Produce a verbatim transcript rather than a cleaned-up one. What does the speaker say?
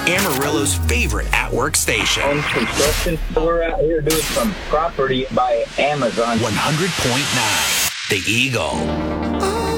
Amarillo's favorite at-work station. Home construction. We're out here doing some property by Amazon. one hundred point nine The Eagle.